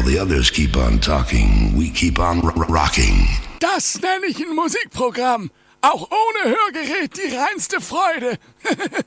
the others keep on talking, we keep on rocking. Das nenne ich ein Musikprogramm. Auch ohne Hörgerät die reinste Freude.